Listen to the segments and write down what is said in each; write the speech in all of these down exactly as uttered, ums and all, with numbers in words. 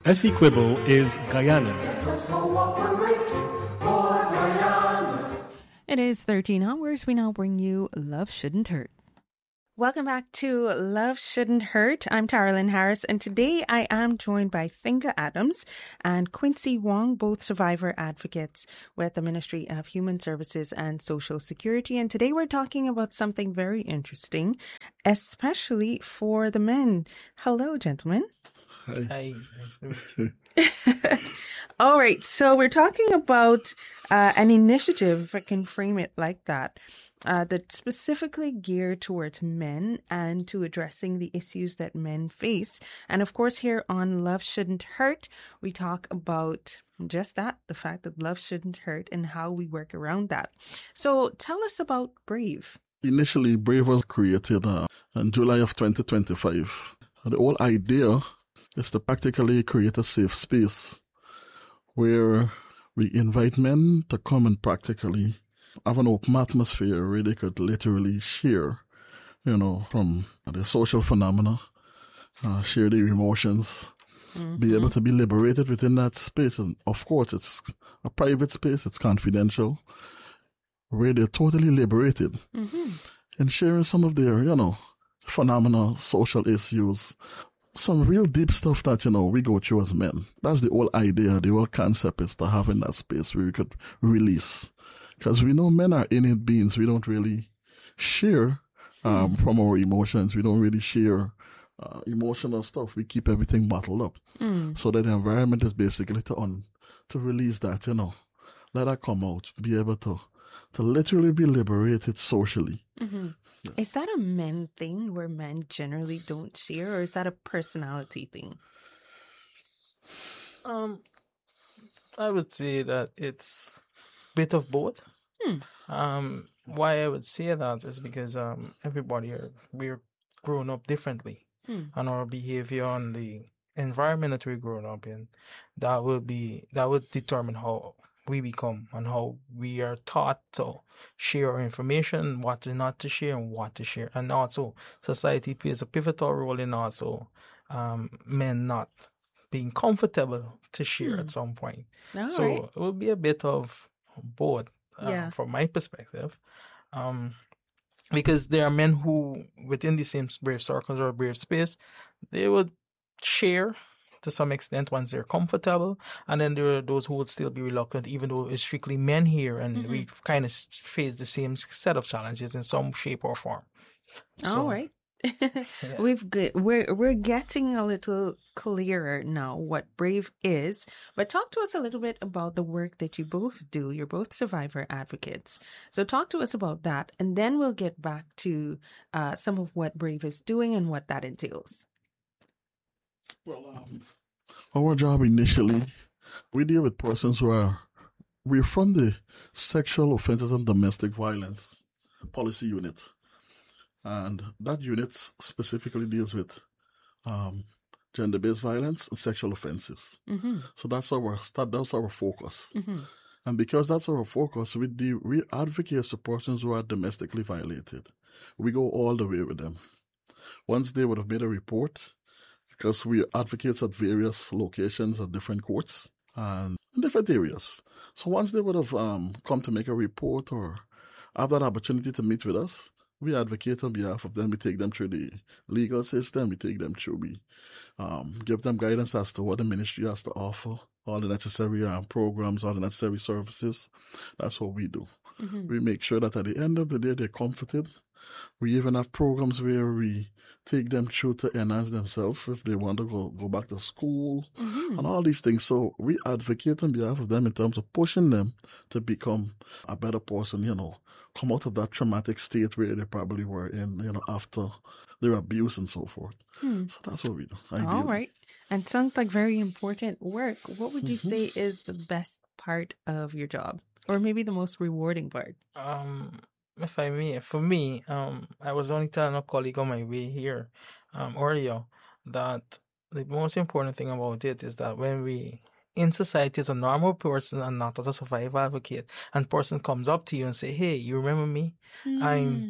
Essequibo is Guyana's. It is thirteen hours. We now bring you Love Shouldn't Hurt. Welcome back to Love Shouldn't Hurt. I'm Taralyn Harris, and today I am joined by Thinga Adams and Quincy Wong, both survivor advocates with the Ministry of Human Services and Social Security. And today we're talking about something very interesting, especially for the men. Hello, gentlemen. Hi. Hi. Nice to meet you. All right. So we're talking about uh, an initiative, if I can frame it like that, uh, that's specifically geared towards men and to addressing the issues that men face. And of course, here on Love Shouldn't Hurt, we talk about just that, the fact that love shouldn't hurt and how we work around that. So tell us about Brave. Initially, Brave was created uh, in July of twenty twenty-five. And the whole idea is to practically create a safe space where we invite men to come and practically have an open atmosphere where they could literally share, you know, from the social phenomena, uh, share their emotions, mm-hmm. be able to be liberated within that space. And of course, it's a private space, it's confidential, where they're totally liberated mm-hmm. and sharing some of their, you know, phenomena, social issues, some real deep stuff that, you know, we go through as men. That's the whole idea, the whole concept is to have in that space where we could release. Because we know men are innate beings. We don't really share um, mm. from our emotions. We don't really share uh, emotional stuff. We keep everything bottled up. Mm. So that the environment is basically to un- to release that, you know, let that come out, be able to to literally be liberated socially. Mm-hmm. Yeah. Is that a men thing where men generally don't share, or is that a personality thing? Um, I would say that it's a bit of both. Hmm. Um, why I would say that is because um, everybody are we're grown up differently, hmm. and our behavior and the environment that we're grown up in, that will be that would determine how we become and how we are taught to share our information, what to not to share and what to share. And also society plays a pivotal role in also um, men not being comfortable to share hmm. at some point. All so right. It will be a bit of both uh, yeah. from my perspective. Um, because there are men who within the same brave circles or brave space, they would share to some extent once they're comfortable, and then there are those who would still be reluctant, even though it's strictly men here, and mm-hmm. we kind of face the same set of challenges in some shape or form. So, all right, yeah. we've get, we're we're getting a little clearer now what Brave is. But talk to us a little bit about the work that you both do. You're both survivor advocates, so talk to us about that, and then we'll get back to uh, some of what Brave is doing and what that entails. Well, um, our job initially, we deal with persons who are, we're from the Sexual Offences and Domestic Violence Policy Unit. And that unit specifically deals with um, gender-based violence and sexual offenses. Mm-hmm. So that's our, that, that's our focus. Mm-hmm. And because that's our focus, we, de- we advocate for persons who are domestically violated. We go all the way with them. Once they would have made a report, because we advocates at various locations at different courts and in different areas. So once they would have um, come to make a report or have that opportunity to meet with us, we advocate on behalf of them. We take them through the legal system. We take them through, we um, give them guidance as to what the ministry has to offer, all the necessary um, programs, all the necessary services. That's what we do. Mm-hmm. We make sure that at the end of the day, they're comforted. We even have programs where we take them through to enhance themselves if they want to go, go back to school mm-hmm. and all these things. So we advocate on behalf of them in terms of pushing them to become a better person, you know, come out of that traumatic state where they probably were in, you know, after their abuse and so forth. Hmm. So that's what we do. Ideally. All right. And sounds like very important work. What would you mm-hmm. say is the best part of your job, or maybe the most rewarding part? Um... If I may, for me, um, I was only telling a colleague on my way here um, earlier that the most important thing about it is that when we, in society, as a normal person and not as a survivor advocate, and person comes up to you and say, hey, you remember me? Mm. I'm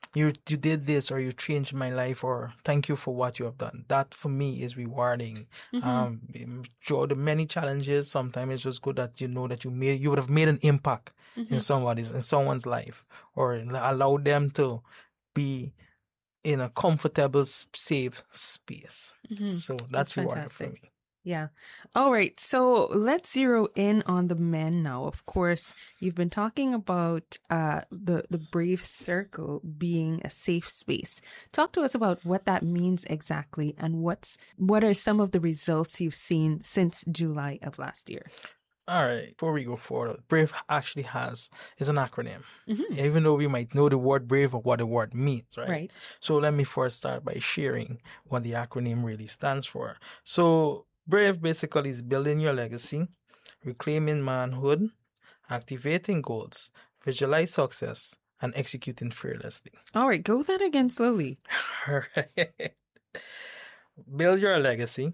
you you did this, or you changed my life, or thank you for what you have done. That for me is rewarding. Mm-hmm. Um, through the many challenges, sometimes it's just good that you know that you made you would have made an impact mm-hmm. in somebody's in someone's life, or allow them to be in a comfortable, safe space. Mm-hmm. So that's, that's rewarding for me. Yeah. All right. So let's zero in on the men now. Of course, you've been talking about uh, the, the Brave Circle being a safe space. Talk to us about what that means exactly, and what's what are some of the results you've seen since July of last year. All right. Before we go forward, BRAVE actually has is an acronym. Mm-hmm. Even though we might know the word BRAVE or what the word means, right? Right. So let me first start by sharing what the acronym really stands for. So BRAVE basically is building your legacy, reclaiming manhood, activating goals, visualize success, and executing fearlessly. All right, go that again slowly. All right. Build your legacy,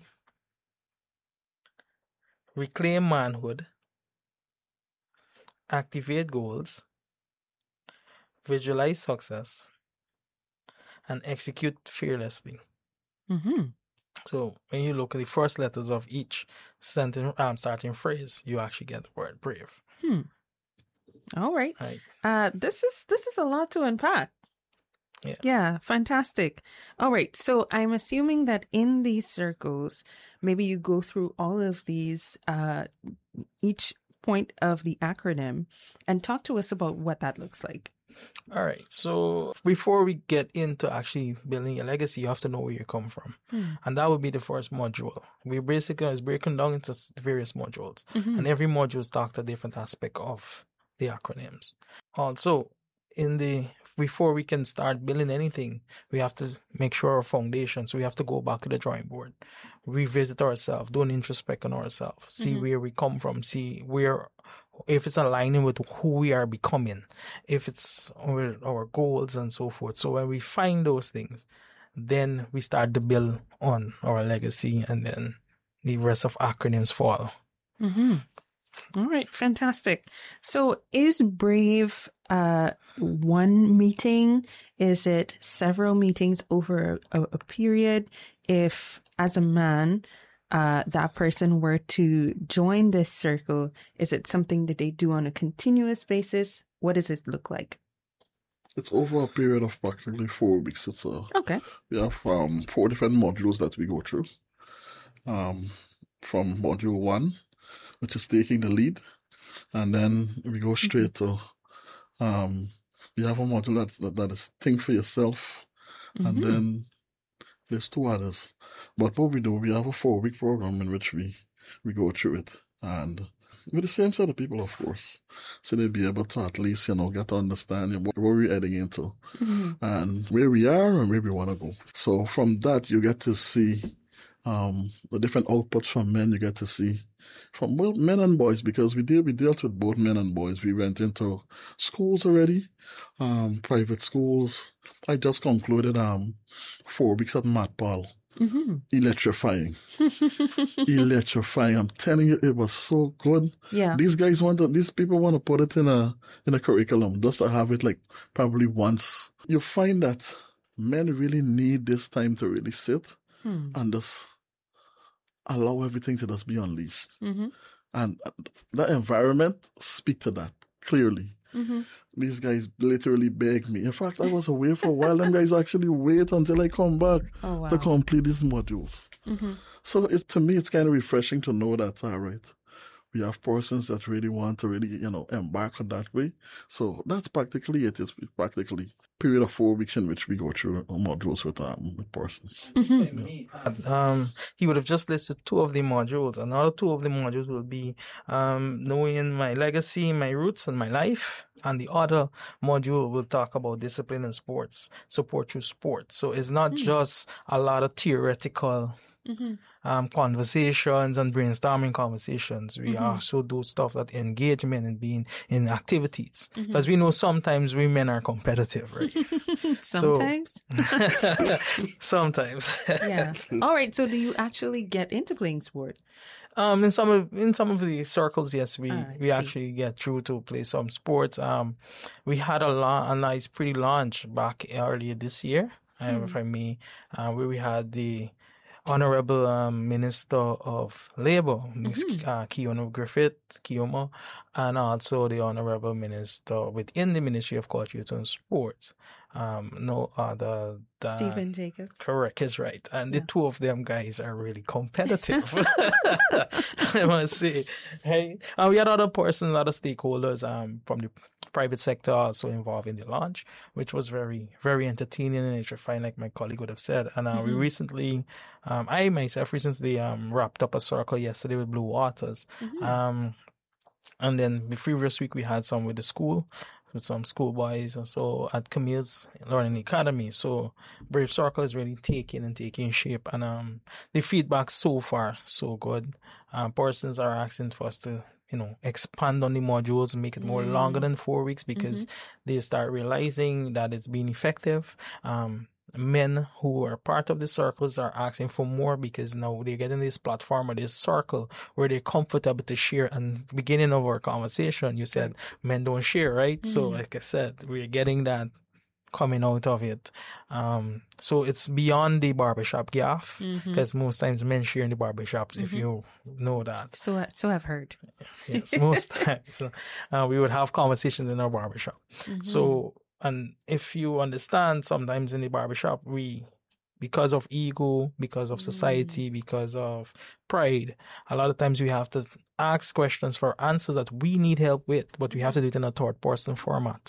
reclaim manhood, activate goals, visualize success, and execute fearlessly. Mm-hmm. So when you look at the first letters of each sentence, um, starting phrase, you actually get the word brave. Hmm. All right. right. Uh, this is this is a lot to unpack. Yes. Yeah, fantastic. All right. So I'm assuming that in these circles, maybe you go through all of these, uh, each point of the acronym, and talk to us about what that looks like. All right. So before we get into actually building a legacy, you have to know where you come from. Hmm. And that would be the first module. We basically is breaking down into various modules. Mm-hmm. And every module talks a different aspect of the acronyms. Also, in the before we can start building anything, we have to make sure our foundations. So we have to go back to the drawing board, revisit ourselves, do an introspect on ourselves, see mm-hmm. where we come from, see where, if it's aligning with who we are becoming, if it's with our goals and so forth. So when we find those things, then we start to build on our legacy, and then the rest of acronyms fall. Mm-hmm. All right, fantastic. So is BRAVE uh, one meeting? Is it several meetings over a, a period? If, as a man, uh, that person were to join this circle, is it something that they do on a continuous basis? What does it look like? It's over a period of practically four weeks. It's a, okay. We have um, four different modules that we go through. Um, from module one, which is taking the lead, and then we go straight mm-hmm. to, um, we have a module that's, that, that is think for yourself, mm-hmm. and then there's two others. But what we do, we have a four-week program in which we, we go through it, and with the same set of people, of course, so they'll be able to at least, you know, get to understand what, what we're heading into, mm-hmm. and where we are and where we want to go. So from that, you get to see um, the different outputs from men. You get to see from both men and boys, because we deal we dealt with both men and boys. We went into schools already, um, private schools. I just concluded um four weeks at Matpal. Mm-hmm. Electrifying, electrifying. I'm telling you, it was so good. Yeah, these guys want to. These people want to put it in a in a curriculum, just to have it like probably once. You find that men really need this time to really sit hmm. and just allow everything to just be unleashed. Mm-hmm. And that environment speak to that clearly. Mm-hmm. These guys literally begged me. In fact, I was away for a while. Them guys actually wait until I come back oh, wow. to complete these modules. Mm-hmm. So it, to me, it's kind of refreshing to know that, all right, we have persons that really want to really, you know, embark on that way. So that's practically it. It's practically a period of four weeks in which we go through modules with um with persons. Mm-hmm. Yeah. Um, he would have just listed two of the modules. Another two of the modules will be um knowing my legacy, my roots, and my life. And the other module will talk about discipline in sports, support through sports. So it's not mm-hmm. just a lot of theoretical Mm-hmm. Um, conversations and brainstorming conversations. We mm-hmm. also do stuff that engagement and being in activities. Because mm-hmm. we know sometimes we men are competitive, right? Sorry. Sometimes. So, sometimes. Yeah. All right. So do you actually get into playing sport? Um, in some of in some of the circles, yes, we, Ah, I we see. actually get through to play some sports. Um, we had a la- a nice pre launch back earlier this year, um, if I may, uh, where we had the Honorable um, Minister of Labour, Miss uh, Kiona Griffith Kioma, and also the Honorable Minister within the Ministry of Culture, Youth and Sports. Um, no other than Stephen Jacobs. Correct, is right. And the Yeah. two of them guys are really competitive. I must say. Hey, and we had other persons, other stakeholders um, from the private sector also involved in the launch, which was very, very entertaining and interesting, like my colleague would have said. And uh, we recently, um, I myself recently um, wrapped up a circle yesterday with Blue Waters. Um, and then the previous week we had some with the school, with some schoolboys and so at Camille's Learning Academy. So Brave Circle is really taking and taking shape, and um the feedback so far so good. Um, persons are asking for us to, you know, expand on the modules, make it more longer than four weeks because they start realizing that it's been effective. Um, men who are part of the circles are asking for more because now they're getting this platform or this circle where they're comfortable to share. And beginning of our conversation, you said men don't share, right? So like I said, we're getting that coming out of it. Um, so it's beyond the barbershop gaff because most times men share in the barbershops, if you know that. So, so I've heard. Yes, most times uh, we would have conversations in our barbershop. So, and if you understand, sometimes in the barbershop, we, because of ego, because of society, because of pride, a lot of times we have to ask questions for answers that we need help with, but we have to do it in a third person format.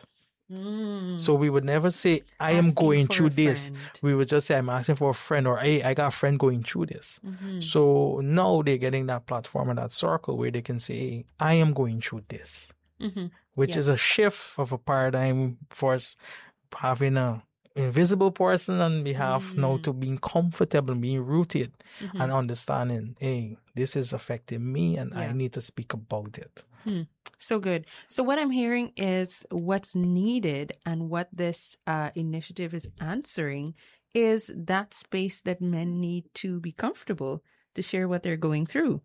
So we would never say, I am Asking going for through a this. friend. We would just say, I'm asking for a friend, or hey, I got a friend going through this. So now they're getting that platform and that circle where they can say, hey, I am going through this, which Yeah. is a shift of a paradigm for us having a invisible person on behalf now to being comfortable, being rooted and understanding, hey, this is affecting me and I Yeah. need to speak about it. So good. So what I'm hearing is what's needed and what this uh, initiative is answering is that space that men need to be comfortable to share what they're going through.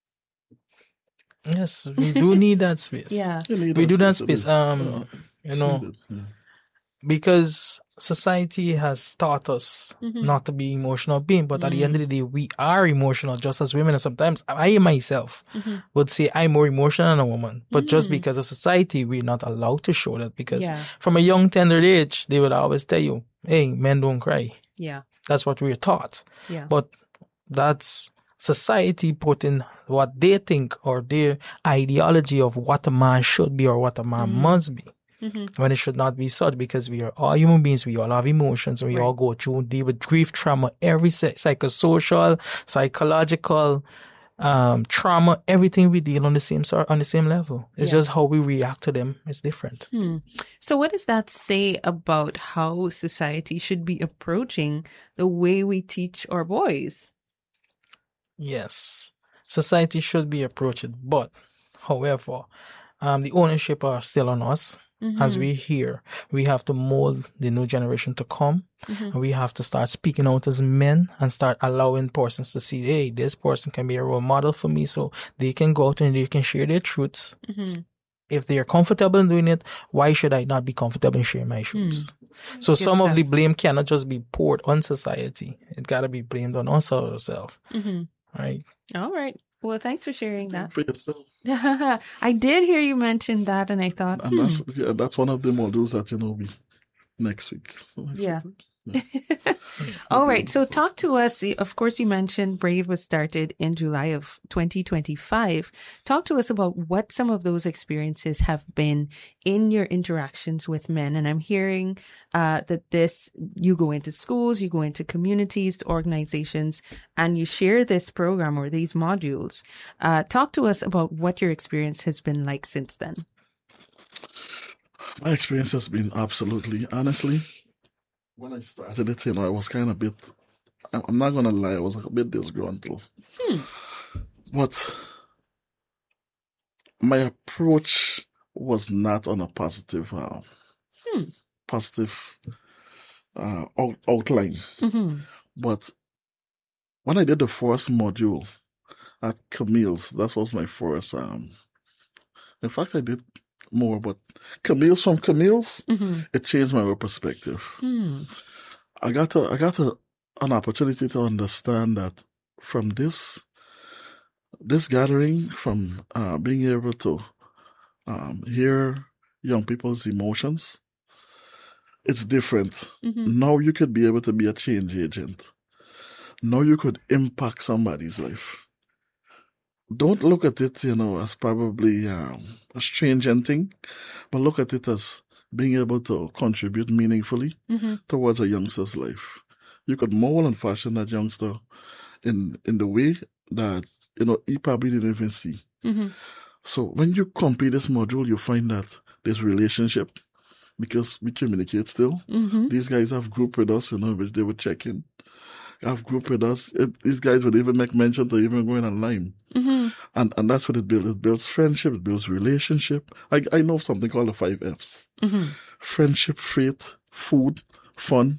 Yes, we do need that space. Yeah. You need We do that it space, is. um, Uh, you it's know, needed, yeah. because society has taught us not to be emotional being, but at the end of the day, we are emotional just as women. And sometimes I myself would say I'm more emotional than a woman, but just because of society, we're not allowed to show that because Yeah. from a young, tender age, they would always tell you, hey, men don't cry. Yeah. That's what we're taught. Yeah. But that's society putting what they think or their ideology of what a man should be or what a man must be. When it should not be such, because we are all human beings, we all have emotions, and we all go through and deal with grief, trauma, every psychosocial, psychological um, trauma, everything we deal on the same sort, on the same level. It's Yeah. just how we react to them is different. So what does that say about how society should be approaching the way we teach our boys? Yes, society should be approached, but however, um, the ownership are still on us. As we hear, we have to mold the new generation to come, and we have to start speaking out as men and start allowing persons to see, hey, this person can be a role model for me, so they can go out and they can share their truths. If they are comfortable in doing it, why should I not be comfortable in sharing my truths? So Good some of stuff. the blame cannot just be poured on society. It got to be blamed on us ourselves, right? All right. Well, thanks for sharing that. For yourself. I did hear you mention that, and I thought, And that's yeah, that's one of the modules that you know we next week. Next Yeah. week. all right. So talk to us. Of course, you mentioned Brave was started in July of twenty twenty-five. Talk to us about what some of those experiences have been in your interactions with men. And I'm hearing uh, that this, you go into schools, you go into communities, to organizations, and you share this program or these modules. Uh, talk to us about what your experience has been like since then. My experience has been absolutely, honestly, when I started it, you know, I was kind of a bit, I'm I'm not going to lie, I was a bit disgruntled. But my approach was not on a positive uh, positive uh, out- outline. Mm-hmm. But when I did the first module at Camille's, that was my first. Um, in fact, I did more, but Camille's from Camille's, Mm-hmm. it changed my whole perspective. Mm. I got a, I got a, an opportunity to understand that from this this gathering, from uh, being able to um, hear young people's emotions, it's different. Mm-hmm. Now you could be able to be a change agent. Now you could impact somebody's life. Don't look at it, you know, as probably um, a strange thing, but look at it as being able to contribute meaningfully Mm-hmm. towards a youngster's life. You could mold and fashion that youngster in in the way that, you know, he probably didn't even see. Mm-hmm. So when you complete this module, you find that there's relationship because we communicate still. Mm-hmm. These guys have group with us, you know, which they would check in. Have group with us. It, these guys would even make mention to even going online. Mm-hmm. And and that's what it builds. It builds friendship, it builds relationship. I I know something called the five F's. Mm-hmm. Friendship, faith, food, fun.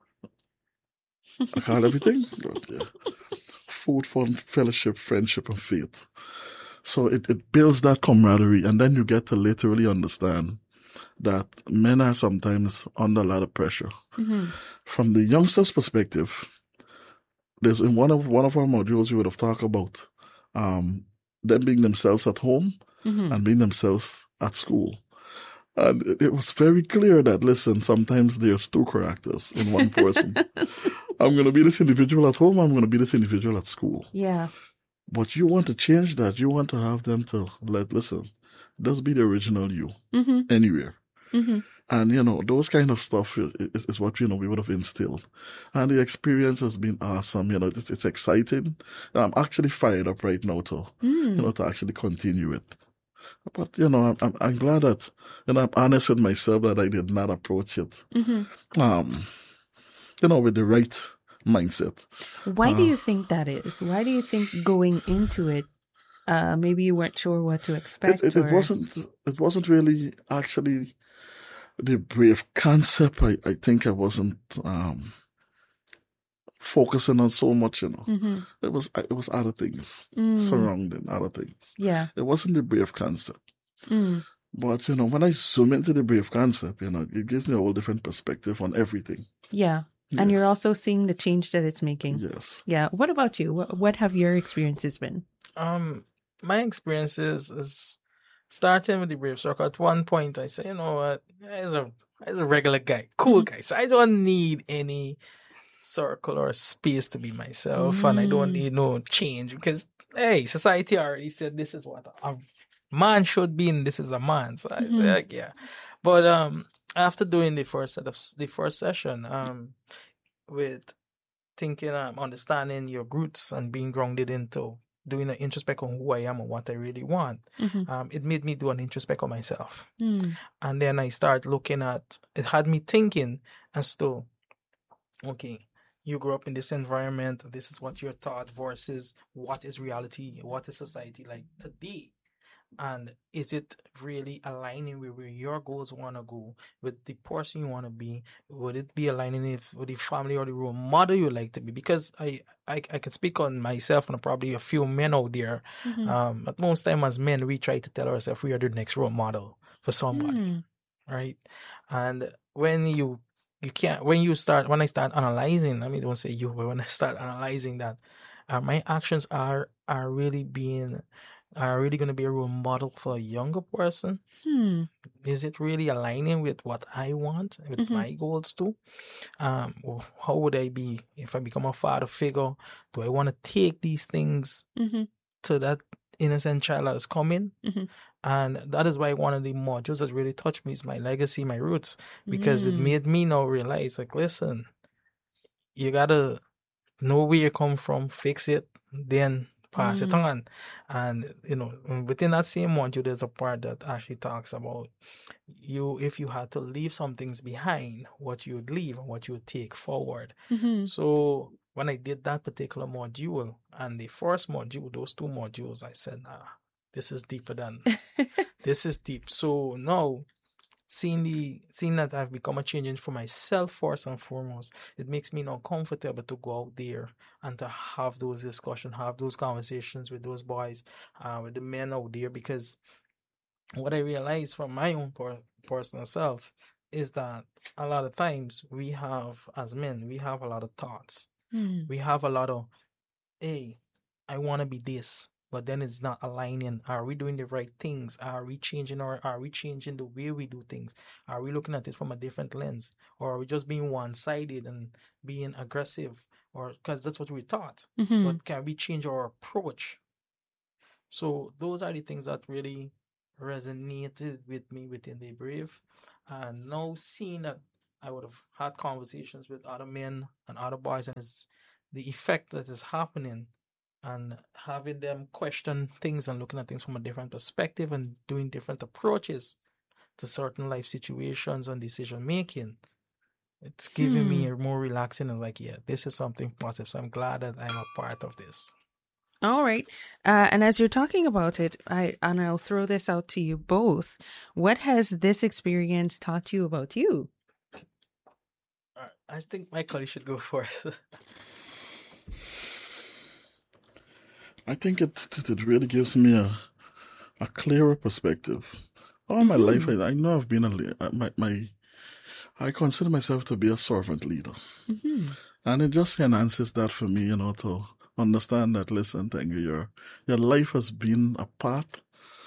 I call everything. But, yeah. Food, fun, fellowship, friendship, and faith. So it, it builds that camaraderie, and then you get to literally understand that men are sometimes under a lot of pressure. Mm-hmm. From the youngster's perspective, there's in one of one of our modules we would have talked about um, them being themselves at home Mm-hmm. and being themselves at school. And it, it was very clear that, listen, sometimes there's two characters in one person. I'm going to be this individual at home, I'm going to be this individual at school. Yeah. But you want to change that. You want to have them to let, listen, just be the original you Mm-hmm. anywhere. Mm-hmm. And, you know, those kind of stuff is, is, is what, you know, we would have instilled. And the experience has been awesome. You know, it's, it's exciting. And I'm actually fired up right now to, Mm. you know, to actually continue it. But, you know, I'm, I'm, I'm glad that, you know, I'm honest with myself that I did not approach it, Mm-hmm. um, you know, with the right mindset. Why do Uh, you think that is? Why do you think going into it, uh, maybe you weren't sure what to expect? It, it, it or... wasn't, it wasn't really actually the brave concept. I, I think I wasn't, um, focusing on so much, you know. Mm-hmm. It was, it was other things Mm. surrounding other things. Yeah. It wasn't the brave concept. Mm. But, you know, when I zoom into the brave concept, you know, it gives me a whole different perspective on everything. Yeah. And Yeah. you're also seeing the change that it's making. Yes. Yeah. What about you? What, what have your experiences been? Um, my experiences is starting with the Brave Circle. At one point, I said, you know what, as a as a regular guy, cool guy, so I don't need any circle or space to be myself, and I don't Mm. need no change because hey, society already said this is what a man should be, and this is a man. So I Mhm. said, like, yeah. But um, after doing the first set of the first session, um, with thinking, um, understanding your roots and being grounded into doing an introspect on who I am and what I really want, Mm-hmm. um, it made me do an introspect on myself. Mm. And then I start looking at, it had me thinking as to, okay, you grew up in this environment, this is what you're taught versus what is reality, what is society like today. And is it really aligning with where your goals want to go, with the person you want to be? Would it be aligning if, with the family or the role model you like to be? Because I, I, I can speak on myself and probably a few men out there. Mhm. Um, at most time as men, we try to tell ourselves we are the next role model for somebody, Mm. right? And when you you can't when you start when I start analyzing, I mean, don't say you, but when I start analyzing that, uh, my actions are are really being are really going to be a role model for a younger person. Hmm. Is it really aligning with what I want, with Mhm. my goals too? Um, or how would I be if I become a father figure? Do I want to take these things Mm-hmm. to that innocent child that is coming? Mhm. And that is why one of the modules that really touched me is my legacy, my roots, because it Mm. made me now realize, like, listen, you gotta know where you come from, fix it, then pass it Mm. on. And, you know, within that same module, there's a part that actually talks about you, if you had to leave some things behind, what you would leave and what you would take forward. Mm-hmm. So when I did that particular module and the first module, those two modules, I said, nah, this is deeper than, this is deep. So now seeing the seeing that I've become a change for myself first and foremost, it makes me now comfortable to go out there and to have those discussions, have those conversations with those boys, uh, with the men out there, because what I realize from my own per- personal self is that a lot of times we have, as men, we have a lot of thoughts. Mm. We have a lot of, hey, I want to be this, but then it's not aligning. Are we doing the right things? Are we changing or are we changing the way we do things? Are we looking at it from a different lens? Or are we just being one-sided and being aggressive? Or because that's what we're taught. Mhm. But can we change our approach? So those are the things that really resonated with me within the Brave. And now seeing that I would have had conversations with other men and other boys, and it's the effect that is happening, and having them question things and looking at things from a different perspective and doing different approaches to certain life situations and decision making. It's giving Hmm. me a more relaxing and like, yeah, this is something positive. So I'm glad that I'm a part of this. All right. Uh, and as you're talking about it, I and I'll throw this out to you both. What has this experience taught you about you? All right. I think my colleague should go first. I think it it, it really gives me a a clearer perspective. All my life, I, I know I've been a le- uh, my my. I consider myself to be a servant leader, Mm-hmm. and it just enhances that for me, you know, to understand that. Listen, thank you. Your your life has been a path,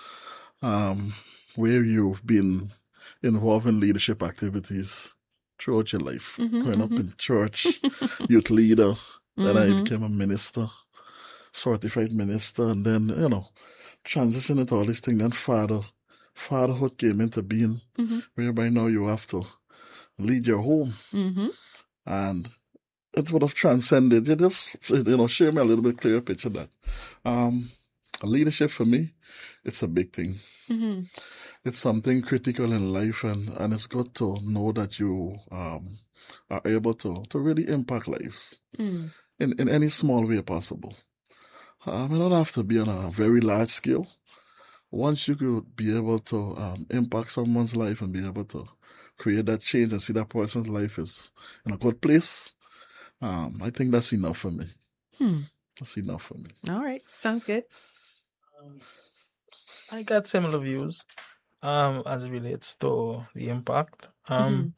um, where you've been involved in leadership activities throughout your life. Mhm, Growing up mhm. in church, youth leader. Then I Mhm. became a minister, certified minister, and then, you know, transitioning into all these things. Then father, fatherhood came into being, Mhm. whereby now you have to lead your home, Mhm. and it would have transcended. You just, you know, share me a little bit clearer picture of that. Um, leadership for me, it's a big thing. Mhm. It's something critical in life, and, and it's good to know that you um, are able to, to really impact lives Mm. in, in any small way possible. Um, it don't have to be on a very large scale. Once you could be able to um, impact someone's life and be able to create that change and see that person's life is in a good place, um, I think that's enough for me. Hmm. That's enough for me. All right. Sounds good. Um, I got similar views um, as it relates to the impact. Um,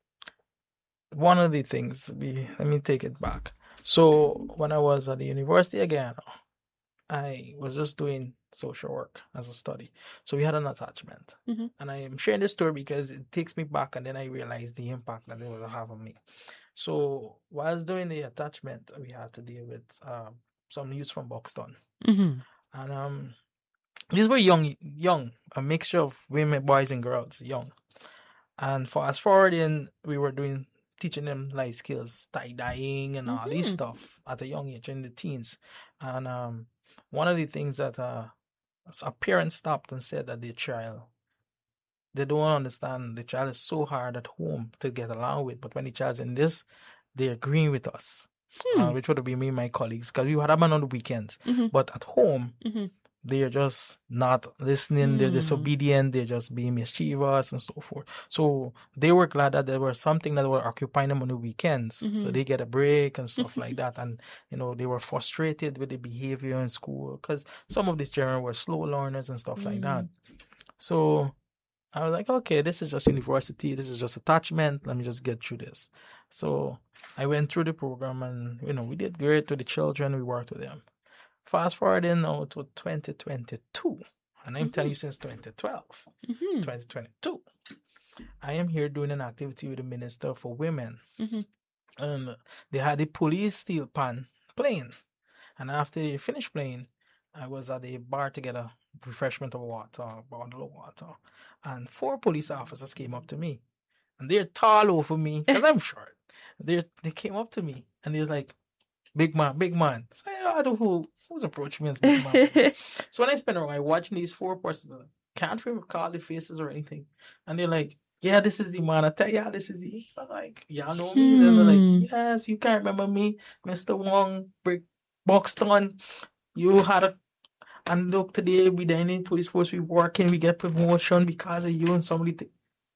One of the things, we, let me take it back. So when I was at the University of Guyana, I was just doing social work as a study. So we had an attachment. Mhm. And I am sharing this story because it takes me back, and then I realized the impact that it will have on me. So whilst doing the attachment, we had to deal with um, some youths from Buxton. Mhm. And um, these were young, young, a mixture of women, boys, and girls, young. And fast forwarding, we were doing teaching them life skills, tie dyeing, and all these Mhm. stuff at a young age in the teens. And um, one of the things that uh, a parent stopped and said that their child, they don't understand the child is so hard at home to get along with, but when the child's in this, they're agreeing with us. Uh, Hmm. which would be me and my colleagues, because we had them on the weekends. Mhm. But at home, Mhm. they're just not listening, they're Mm. disobedient, they're just being mischievous and so forth. So they were glad that there was something that were occupying them on the weekends. So Mhm. they get a break and stuff like that. And, you know, they were frustrated with the behavior in school because some of these children were slow learners and stuff like that. So I was like, okay, this is just university. This is just attachment. Let me just get through this. So I went through the program, and, you know, we did great with the children. We worked with them. Fast forwarding now to twenty twenty-two, and I'm telling you since twenty twelve, Mhm. twenty twenty-two, I am here doing an activity with the Minister for Women. Mhm. And they had the police steel pan playing. And after they finished playing, I was at the bar to get a refreshment of water, a bottle of water. And four police officers came up to me. And they're tall over me, because I'm short. They they came up to me, and they're like, big man, big man. So I don't know who who's approaching me as big man. So when I spend a while watching these four persons, I can't even recall the faces or anything. And they're like, yeah, this is the man. I tell you, this is the. So I'm like, y'all know me? And they're Hmm. like, yes, you can't remember me, Mister Wong, Brick Buxton. You had a, and look, today we the Indian police force, we working, we get promotion because of you and somebody. Th-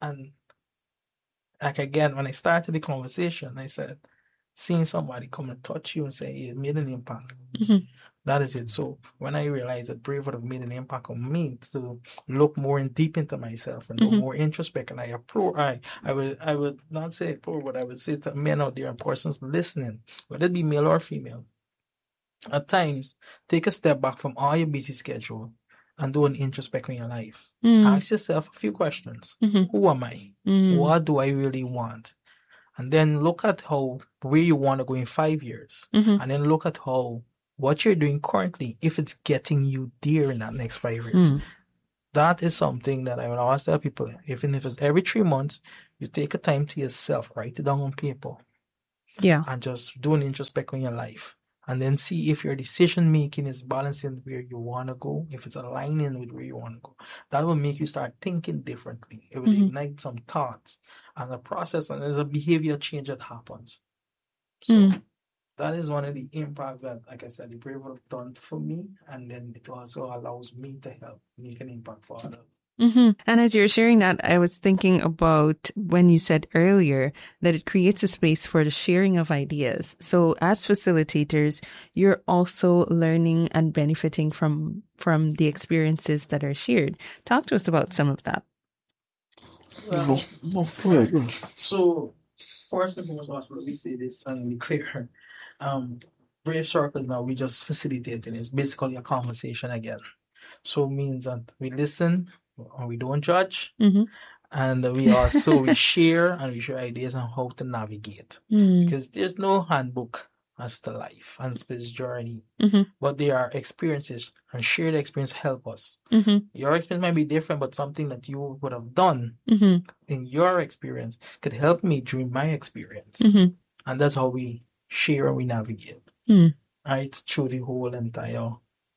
And like again, when I started the conversation, I said, seeing somebody come and touch you and say, it made an impact. Mm-hmm. That is it. So when I realized that Brave would have made an impact on me to look more in deep into myself and Mm-hmm. look more introspect, and I approve, I, I would, I would not say approve, but I would say to men out there and persons listening, whether it be male or female, at times take a step back from all your busy schedule and do an introspect in your life. Mm-hmm. Ask yourself a few questions. Mm-hmm. Who am I? Mm-hmm. What do I really want? And then look at how where you want to go in five years. Mm-hmm. And then look at how what you're doing currently, if it's getting you there in that next five years. Mm-hmm. That is something that I would always tell people. Even if it's every three months, you take a time to yourself, write it down on paper, Yeah. and just do an introspect on your life. And then see if your decision making is balancing where you want to go, if it's aligning with where you want to go. That will make you start thinking differently. It will Mm-hmm. ignite some thoughts and a process, and there's a behavior change that happens. So Mm. that is one of the impacts that, like I said, the Brave would have done for me, and then it also allows me to help make an impact for others. Mm-hmm. And as you're sharing that, I was thinking about when you said earlier that it creates a space for the sharing of ideas. So as facilitators, you're also learning and benefiting from from the experiences that are shared. Talk to us about some of that. No, no, go ahead, go ahead. So, first and foremost, also, let me say this and be clear. Um, Brave Circles now, we just facilitating. It's basically a conversation again. So it means that we listen and we don't judge. Mm-hmm. And we also we share and we share ideas on how to navigate. Mm-hmm. Because there's no handbook as to life and to this journey. Mm-hmm. But there are experiences, and shared experience help us. Mm-hmm. Your experience might be different, but something that you would have done Mm-hmm. in your experience could help me during my experience. Mm-hmm. And that's how we share and we navigate. Mm. Right? Through the whole entire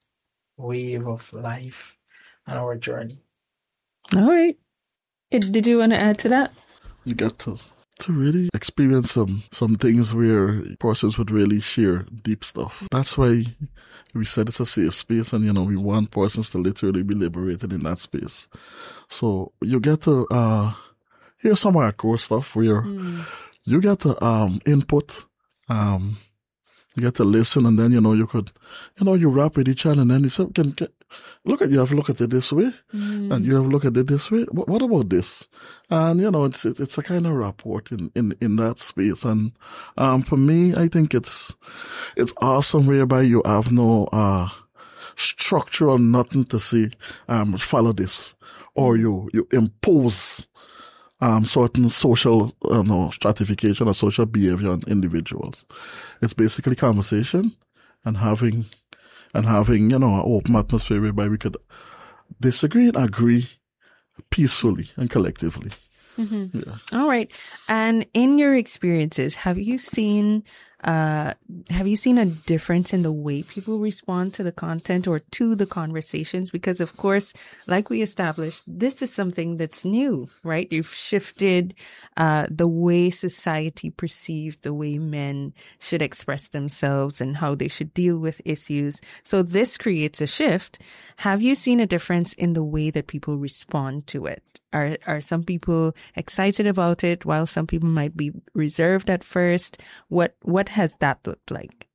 wave of life and our journey. All right. Did did you want to add to that? You get to to really experience some some things where persons would really share deep stuff. That's why we said it's a safe space, and you know we want persons to literally be liberated in that space. So you get to uh hear some of our core stuff where Mm. you get to um input, um you get to listen, and then you know you could you know you rap with each other, and then you say, can, can look at you have look at it this way, Mm. and you have look at it this way. What, what about this? And you know it's it, it's a kind of rapport in, in, in that space. And um for me, I think it's it's awesome whereby you have no uh structure or nothing to say. Um, follow this, or you you impose um certain social uh, no stratification or social behavior on individuals. It's basically conversation and having and having you know an open atmosphere whereby we could disagree and agree peacefully and collectively. Mm-hmm. Yeah. All right. And in your experiences, have you seen uh have you seen a difference in the way people respond to the content or to the conversations? Because of course, like we established, this is something that's new, right? You've shifted uh the way society perceives the way men should express themselves and how they should deal with issues. So this creates a shift. Have you seen a difference in the way that people respond to it? Are are some people excited about it while some people might be reserved at first? What what has that looked like?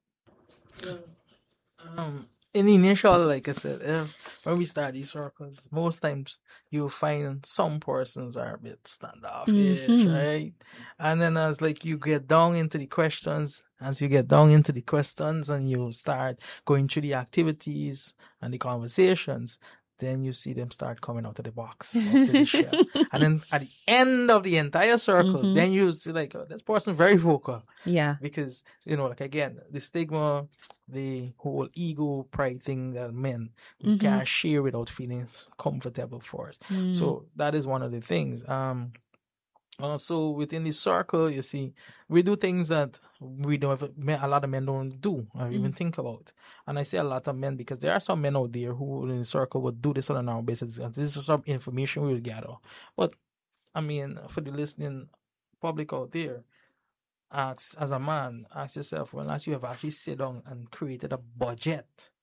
Um, in the initial, like I said, if, when we start these circles, most times you'll find some persons are a bit standoffish, Mhm. right? And then as like you get down into the questions, as you get down into the questions and you start going through the activities and the conversations, then you see them start coming out of the box, off to the shell. And then at the end of the entire circle, Mhm. then you see like, oh, this person very vocal. Yeah. Because, you know, like again, the stigma, the whole ego pride thing that men we Mhm. can't share without feeling comfortable for us. Mm. So that is one of the things. Um, also within the circle, you see, we do things that we don't have, a lot of men don't do or even think about. And I say a lot of men because there are some men out there who in the circle would do this on a normal basis. And this is some information we will gather. But I mean, for the listening public out there, ask as a man, ask yourself, when last you have actually sit down and created a budget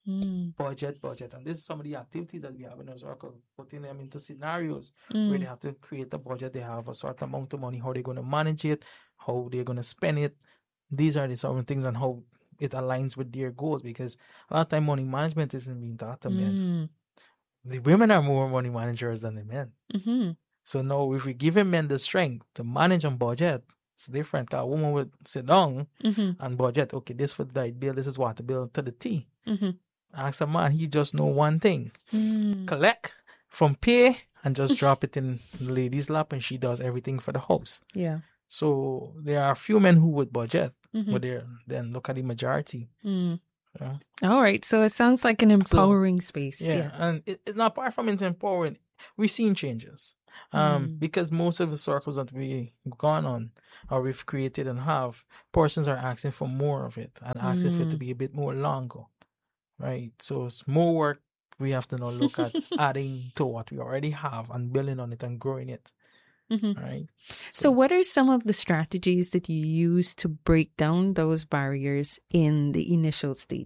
Mm. Budget, budget. And this is some of the activities that we have in our circle, putting them into scenarios Mm. where they have to create a budget. They have a certain amount of money, how they're going to manage it, how they're going to spend it. These are the sort of things and how it aligns with their goals, because a lot of time money management isn't being taught to men. Mm. The women are more money managers than the men. Mm-hmm. So now if we give men the strength to manage and budget, it's different. 'Cause a woman would sit down Mm-hmm. and budget, okay, this for the diet bill, this is water bill to the T. Mm-hmm. Ask a man, he just know one thing. Mm. Collect from pay and just drop it in the lady's lap, and she does everything for the house. Yeah. So there are a few men who would budget, Mm-hmm. but they're, then look at the majority. Mm. Yeah. All right. So it sounds like an empowering space. Yeah, Yeah. and it, it, apart from it empowering, we've seen changes. Um, Mm. Because most of the circles that we've gone on or we've created and have, persons are asking for more of it and asking for it to Mm. be a bit more longer, right? So it's more work we have to now look at adding to what we already have and building on it and growing it, Mm-hmm. right? So what are some of the strategies that you use to break down those barriers in the initial stage?